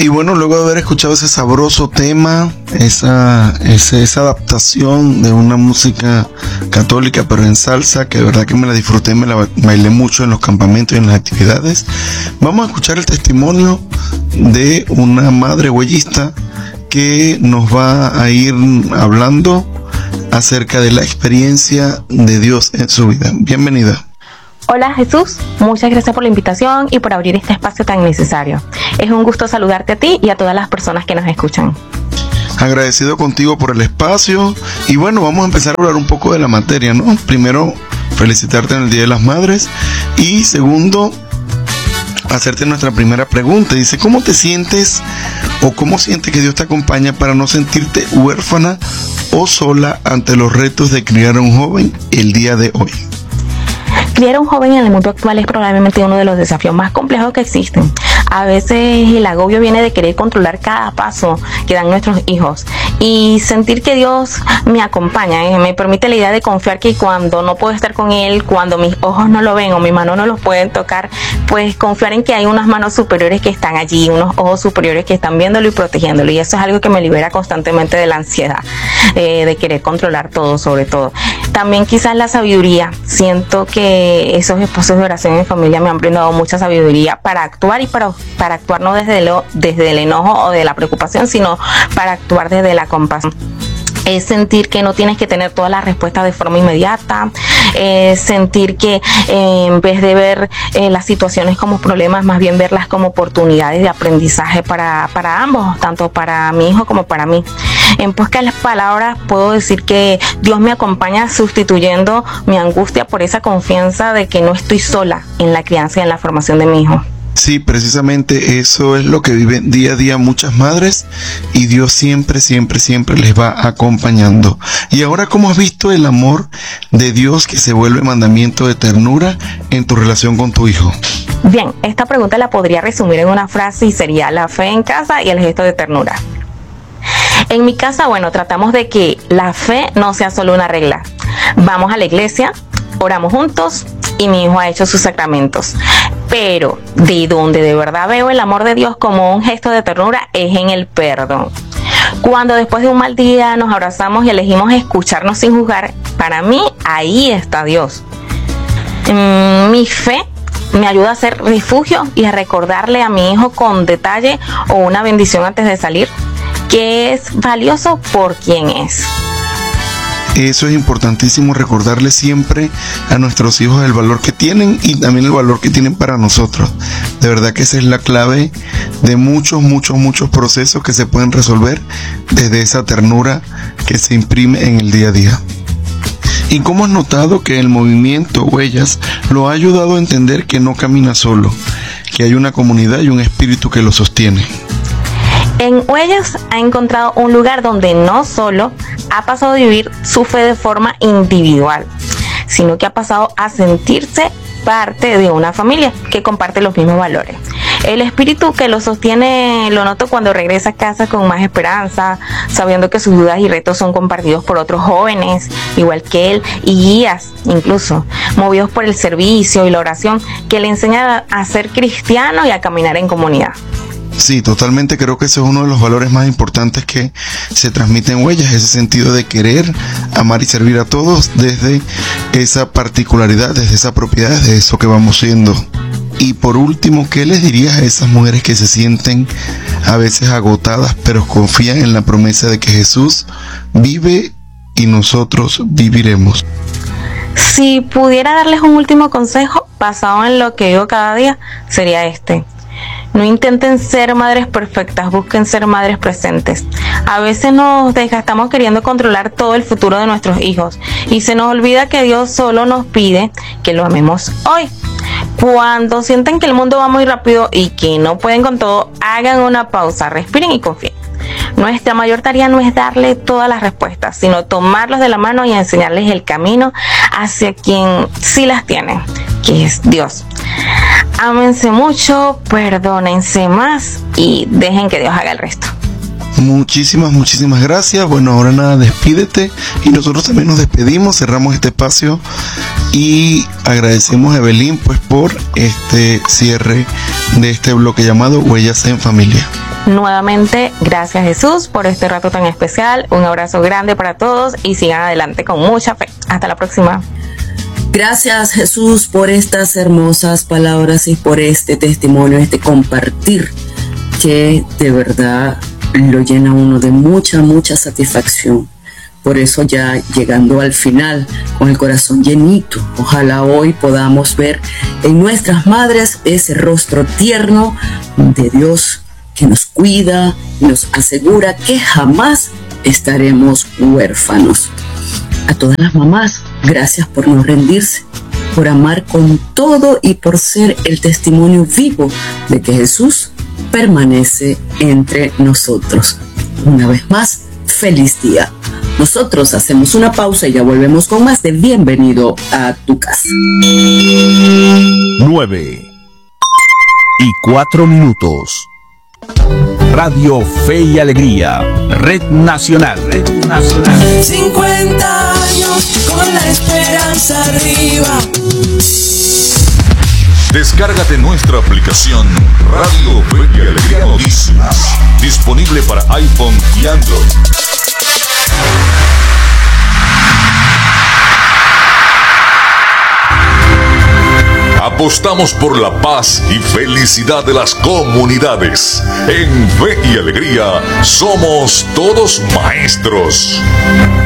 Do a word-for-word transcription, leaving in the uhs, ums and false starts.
Y bueno, luego de haber escuchado ese sabroso tema, esa, esa, esa adaptación de una música católica pero en salsa, que de verdad que me la disfruté, me la bailé mucho en los campamentos y en las actividades, vamos a escuchar el testimonio de una madre huellista que nos va a ir hablando acerca de la experiencia de Dios en su vida. Bienvenida. Hola Jesús, muchas gracias por la invitación y por abrir este espacio tan necesario. Es un gusto saludarte a ti y a todas las personas que nos escuchan. Agradecido contigo por el espacio y bueno, vamos a empezar a hablar un poco de la materia, ¿no? Primero, felicitarte en el Día de las Madres y segundo, hacerte nuestra primera pregunta. Dice, ¿cómo te sientes o cómo sientes que Dios te acompaña para no sentirte huérfana o sola ante los retos de criar a un joven el día de hoy? Criar a un joven en el mundo actual es probablemente uno de los desafíos más complejos que existen. A veces el agobio viene de querer controlar cada paso que dan nuestros hijos y sentir que Dios me acompaña, ¿eh? Me permite la idea de confiar que cuando no puedo estar con Él, cuando mis ojos no lo ven o mis manos no los pueden tocar, pues confiar en que hay unas manos superiores que están allí, unos ojos superiores que están viéndolo y protegiéndolo, y eso es algo que me libera constantemente de la ansiedad, eh, de querer controlar todo sobre todo. También quizás la sabiduría, siento que esos esposos de oración en familia me han brindado mucha sabiduría para actuar y para, para actuar no desde el, desde el enojo o de la preocupación, sino para actuar desde la compasión. Es sentir que no tienes que tener todas las respuestas de forma inmediata, es sentir que eh, en vez de ver eh, las situaciones como problemas, más bien verlas como oportunidades de aprendizaje para, para ambos, tanto para mi hijo como para mí. En pocas palabras puedo decir que Dios me acompaña sustituyendo mi angustia por esa confianza de que no estoy sola en la crianza y en la formación de mi hijo. Sí, precisamente eso es lo que viven día a día muchas madres y Dios siempre, siempre, siempre les va acompañando. Y ahora, ¿cómo has visto el amor de Dios que se vuelve mandamiento de ternura en tu relación con tu hijo? Bien, esta pregunta la podría resumir en una frase y sería la fe en casa y el gesto de ternura. En mi casa, bueno, tratamos de que la fe no sea solo una regla. Vamos a la iglesia, oramos juntos y mi hijo ha hecho sus sacramentos. Pero de donde de verdad veo el amor de Dios como un gesto de ternura es en el perdón. Cuando después de un mal día nos abrazamos y elegimos escucharnos sin juzgar, para mí ahí está Dios. Mi fe me ayuda a ser refugio y a recordarle a mi hijo con detalle o una bendición antes de salir que es valioso por quien es. Eso es importantísimo, recordarle siempre a nuestros hijos el valor que tienen y también el valor que tienen para nosotros. De verdad que esa es la clave de muchos, muchos, muchos procesos que se pueden resolver desde esa ternura que se imprime en el día a día. ¿Y cómo has notado que el movimiento Huellas lo ha ayudado a entender que no camina solo, que hay una comunidad y un espíritu que lo sostiene? En Huellas ha encontrado un lugar donde no solo ha pasado a vivir su fe de forma individual, sino que ha pasado a sentirse parte de una familia que comparte los mismos valores. El espíritu que lo sostiene lo noto cuando regresa a casa con más esperanza, sabiendo que sus dudas y retos son compartidos por otros jóvenes, igual que él, y guías incluso, movidos por el servicio y la oración, que le enseñan a ser cristiano y a caminar en comunidad. Sí, totalmente, creo que ese es uno de los valores más importantes que se transmite en Huellas, ese sentido de querer, amar y servir a todos desde esa particularidad, desde esa propiedad, desde eso que vamos siendo. Y por último, ¿qué les dirías a esas mujeres que se sienten a veces agotadas, pero confían en la promesa de que Jesús vive y nosotros viviremos? Si pudiera darles un último consejo basado en lo que vivo cada día, sería este. No intenten ser madres perfectas, busquen ser madres presentes. A veces nos desgastamos queriendo controlar todo el futuro de nuestros hijos y se nos olvida que Dios solo nos pide que lo amemos hoy. Cuando sienten que el mundo va muy rápido y que no pueden con todo, hagan una pausa, respiren y confíen. Nuestra mayor tarea no es darle todas las respuestas, sino tomarlos de la mano y enseñarles el camino hacia quien sí las tiene, que es Dios. Ámense mucho, perdónense más y dejen que Dios haga el resto. Muchísimas, muchísimas gracias. Bueno, ahora nada, despídete y nosotros también nos despedimos, cerramos este espacio Y agradecemos a Evelyn pues por este cierre de este bloque llamado Huellas en Familia. Nuevamente, gracias Jesús por este rato tan especial. Un abrazo grande para todos y sigan adelante con mucha fe. Hasta la próxima. Gracias Jesús por estas hermosas palabras y por este testimonio, este compartir que de verdad lo llena a uno de mucha, mucha satisfacción. Por eso ya llegando al final con el corazón llenito, ojalá hoy podamos ver en nuestras madres ese rostro tierno de Dios que nos cuida y nos asegura que jamás estaremos huérfanos. A todas las mamás, gracias por no rendirse, por amar con todo y por ser el testimonio vivo de que Jesús permanece entre nosotros. Una vez más, feliz día. Nosotros hacemos una pausa y ya volvemos con más de Bienvenido a tu casa. Nueve y cuatro minutos. Radio Fe y Alegría, Red Nacional. Red Nacional. cincuenta años con la esperanza arriba. Descárgate nuestra aplicación Radio Fe y Alegría Noticias, disponible para iPhone y Android. Apostamos por la paz y felicidad de las comunidades. En Fe y Alegría somos todos maestros.